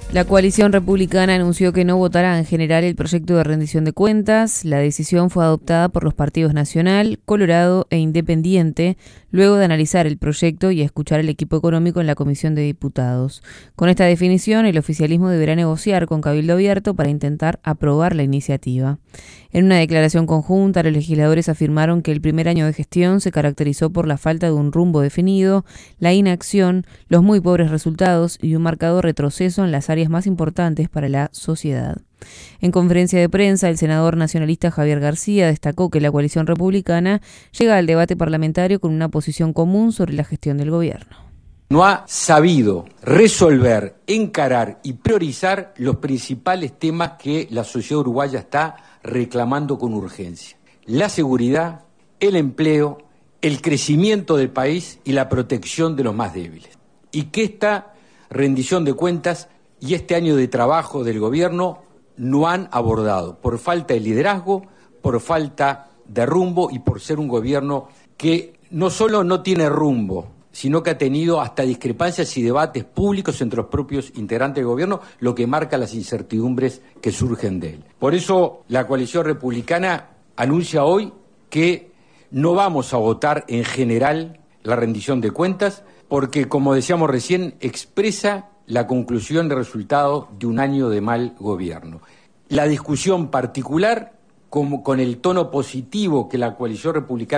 La coalición republicana anunció que no votará en general el proyecto de rendición de cuentas. La decisión fue adoptada por los partidos Nacional, Colorado e Independiente, luego de analizar el proyecto y escuchar al equipo económico en la Comisión de Diputados. Con esta definición, el oficialismo deberá negociar con Cabildo Abierto para intentar aprobar la iniciativa. En una declaración conjunta, los legisladores afirmaron que el primer año de gestión se caracterizó por la falta de un rumbo definido, la inacción, los muy pobres resultados y un marcado retroceso en las áreas más importantes para la sociedad. En conferencia de prensa, el senador nacionalista Javier García destacó que la coalición republicana llega al debate parlamentario con una posición común sobre la gestión del gobierno. No ha sabido resolver, encarar y priorizar los principales temas que la sociedad uruguaya está reclamando con urgencia: la seguridad, el empleo, el crecimiento del país y la protección de los más débiles. Y que esta rendición de cuentas y este año de trabajo del gobierno no han abordado, por falta de liderazgo, por falta de rumbo y por ser un gobierno que no solo no tiene rumbo, sino que ha tenido hasta discrepancias y debates públicos entre los propios integrantes del gobierno, lo que marca las incertidumbres que surgen de él. Por eso la coalición republicana anuncia hoy que no vamos a votar en general la rendición de cuentas, porque, como decíamos recién, expresa la conclusión de resultado de un año de mal gobierno. La discusión particular, con el tono positivo que la coalición republicana